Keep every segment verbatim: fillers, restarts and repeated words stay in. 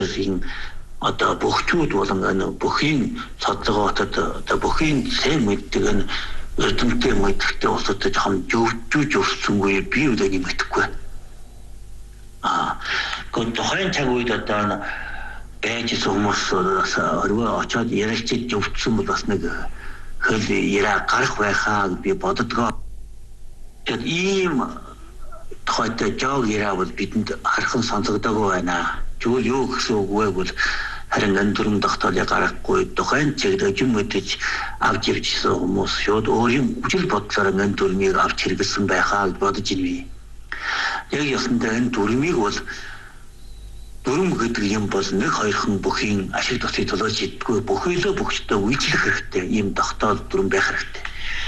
ин одоо бөхчүүд болон энэ бүхийн цоцгоотод одоо бүхийн сайн мэддэг энэ эрдэмтдийн мэддэгтэй улсууд жоохон зөвжүүж өрсөнгүй би үнийг мэдэхгүй. А гол тухайн цаг үед одоо байж хүмүүс өргөө очоод ярилцж зөвчсөн бол бас нэг хөл яра гарах байхаа би боддгоо. Тэгээд ийм тухайд жоо яра бол бидэнд хархан сонсогдоогүй байна. Тэгвэл юу гэсэн үг вэ бол харин энэ дүрм тогтоолыг гаргахгүй тухайн чигдэж юм мэдэж авч явжсэн хүмүүс шууд өөрийн үжил бодлоор энэ дүрмийг авч хэрэгэлсэн байхаа гэж бодож байна. Яг ясандаа энэ дүрмийг бол дүрм гэдэг юм бол нэг хоёрхан бүхийн ашиг тусыг толгойж идэггүй бүхэлдээ бүхчдээ үйлчлэх хэрэгтэй ийм тогтоол дүрм байх хэрэгтэй.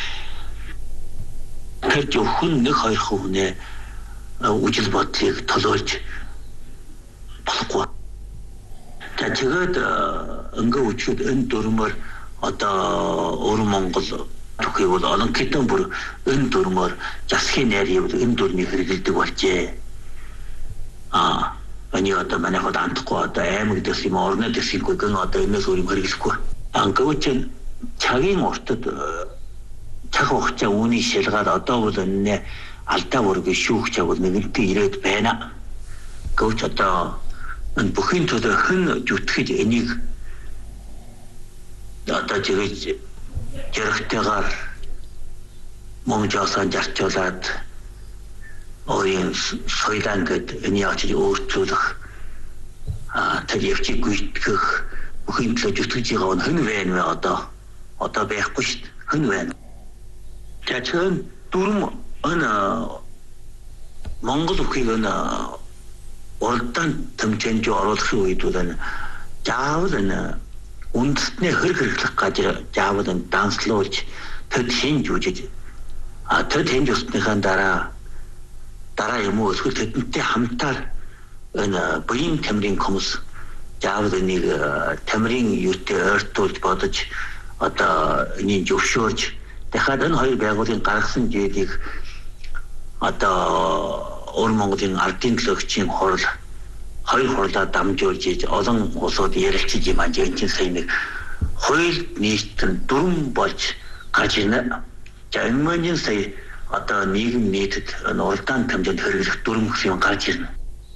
Тэр зөвхөн нэг хоёрхан хүнээ үжил бодлыг толгойж болохгүй. Тэгээд ингээ үчихэд энэ дүрмээр одоо Өвөр Монгол түүхийг бол олон хэдэн бүр энэ дүрмээр засгийн найрыг энэ дүрмийг хэрэгэлдэг болжээ. Аа, энэ одоо манайхад андахгүй одоо аймаг дэс юм орны дэс юм гэн одоо энэс өөр юм хэрэглэхгүй. Ангавч цагийн уртад цаг хугацаа үүний шилгаад одоо бол энэ алдаа бүргийн шүүх цаг бол нэгэнтээ ирээд байна. Гэвч одоо энэ бүхийн төлөө хэн зүтгэж энийг одоо жирэж жирэгтэйгээр мөн жаасан жарчуулаад өөрийн соёлоо гээд энэ яаж өөрчлөх а тэр явчих гүйтгэх бүхийн төлөө зүтгэж байгаа нь хэн вэ одоо одоо байхгүй шүү дээ хэн вэ? Тэгэхээр дүрм энэ Монгол бүхийг энэ уралдаан тэмцээнд оруулах үед бол заавал энэ үндэстний хэрэг хэрэглэх гэж заавал энэ данслуулж төд шинж үүж а төд шинж усныхаа дараа дараа юм уу эсвэл тэдэнтэй хамтаар энэ буян тамирын хүмүүс заавал энийг тамирын юутэй ойртуулж бодож одоо энийг зөвшөөрж дахиад энэ хоёр байгууллагын гаргасан жийлийг одоо Өвөр Монголын ардын төлөөгчийн хурал хоёр хурлаа дамжуулж иж олон улсууд ярилцж юм аа энэ сайн нэг хууль нийтэн дүрм болж гарч ирнэ. За энэ маань сая одоо нийгэм нийтэд уралдаан тамжинд хэрэглэх дүрм гэсэн юм гарч ирнэ.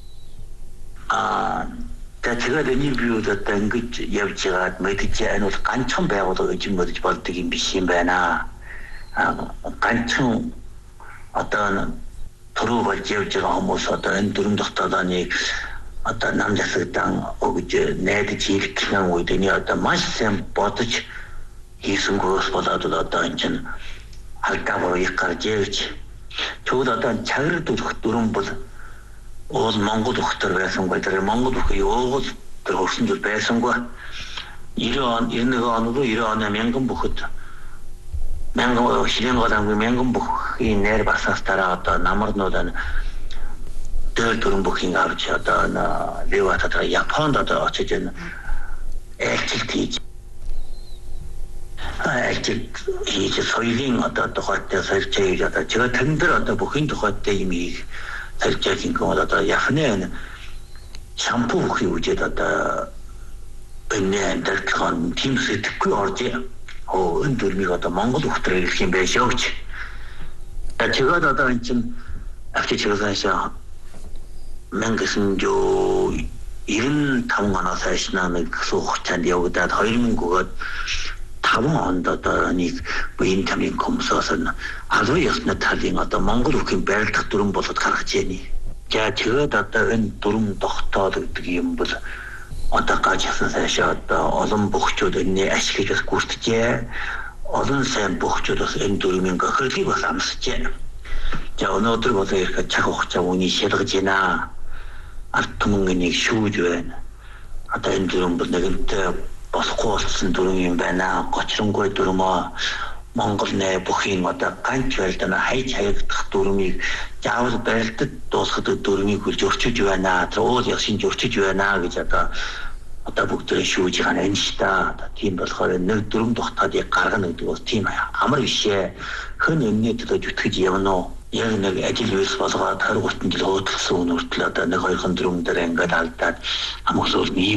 Аа тэгээд энэ биуд одоо ингэж явж байгаад мэдээж энэ бол ганцхан байгууллага гэж бодож болдог юм биш юм байна. Аа ганцхан одоо түрүү болж явж байгаа хүмүүс одоо энэ дүрм тогтоолыг одоо нам засагдан өгж найдаж хийлгэх үед энэ одоо маш сайн бодож хийсэн гос болоод одоо энэ чинь алдаа бүрийг гарч ирж тэгвэл одоо чаграл дүрх дүрм бол уул Монгол бүхтэр байсан гоо тэр Монгол бүхий уул тэр хөрсөн зүйл байсангүй девяносто он девяносто он руу девяносто оны мянган бүхэд мянган шилэн голангүй мянган бүхийн нэр басаас дараа одоо намарнууд дээр дүрм бүхийн авч одоо леватад Японд одоо очиж энэ ээлжилт хийж ээлжилт хийж соёлын одоо тухайтай сольж одоо чигээр тэн дээр одоо бүхийн тухайтай юм их сольж гинг одоо Японы шампу бүхий үжээд одоо энэ дэрхэн тийм сэтгэхгүй орж оо энэ дүрмийг одоо Монгол бүхтрээр хэлэх юм байж явж. Тэгээд одоо энэ чинь авчиж байгаа 천구백구십오 оноос хойш нэг хугацаанд явагдаад two thousand-д таван онд одоо нэг буян тамирын комиссоос нь албан ёсны талын одоо Монгол бүхийн байрлах дүрм болоод гаргаж байна. За тэгээд одоо энэ дүрм тогтоол гэдэг юм бол одоо гажсан сайш одоо олон бөхчүүд энэ ашиглаж бас гүртжээ. Олон сайн бөхчүүд бас энэ дүрмийн гохирлыг бас амсжээ. За өнөөдөр бол ирэх цаг хугацаа үний шилгэж байна. Ард түмнийг шүүж байна. Одоо энэ дүрм бол нэгэнтээ болохгүй болсон дүрм юм байна. Гочронгүй дүрм Монгол нэ бүхийн одоо ганц байлдана хайж хаягдах дүрмийг заавал барилдад дуусгах дүрмийг хүлж өрчөж байна. Тэр уул яшин өрчөж байна гэж одоо одоо бүгдээ шүүж байгаа юм шүү дээ. Тийм болохоор нэг дүрм тогтоодыг гаргана гэдэг бол тийм амар бишээ. Хэн энэний төлөө зүтгэж явна уу? яг нэг ажил үйлс болгоод хоёр гутан жил хөөдөлсөн үнөртлөө одоо нэг хоёр дөрөв дараа ингээд алдаад хамгийн сүүлд